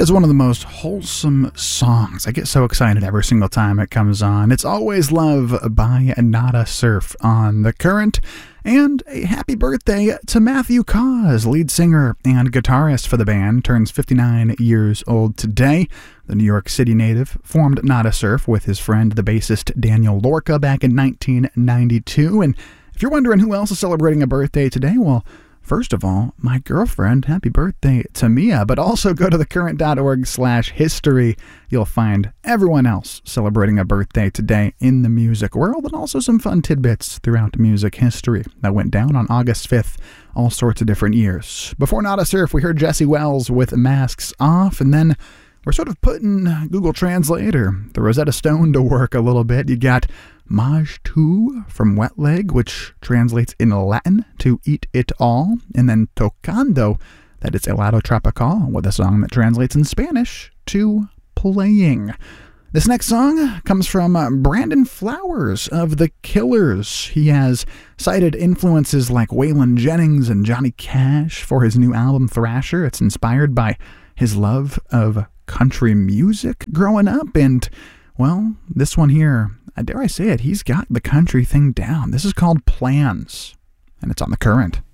is one of the most wholesome songs. I get so excited every single time it comes on. It's Always Love by Nada Surf on The Current. And a happy birthday to Matthew Caws, lead singer and guitarist for the band, turns 59 years old today. The New York City native formed Nada Surf with his friend, the bassist Daniel Lorca, back in 1992. And if you're wondering who else is celebrating a birthday today, well, first of all, my girlfriend, happy birthday to Mia, but also go to thecurrent.org/history. You'll find everyone else celebrating a birthday today in the music world, and also some fun tidbits throughout music history that went down on August 5th, all sorts of different years. Before Nada Surf, we heard Jesse Wells with Masks Off, and then we're sort of putting Google Translate or the Rosetta Stone to work a little bit. You got Maj 2 from Wet Leg, which translates in Latin to eat it all, and then Tocando, that is Helado Tropical, with a song that translates in Spanish to playing. This next song comes from Brandon Flowers of The Killers. He has cited influences like Waylon Jennings and Johnny Cash for his new album Thrasher. It's inspired by his love of country music growing up, and, well, this one here, dare I say it, he's got the country thing down. This is called Plans, and it's on The Current.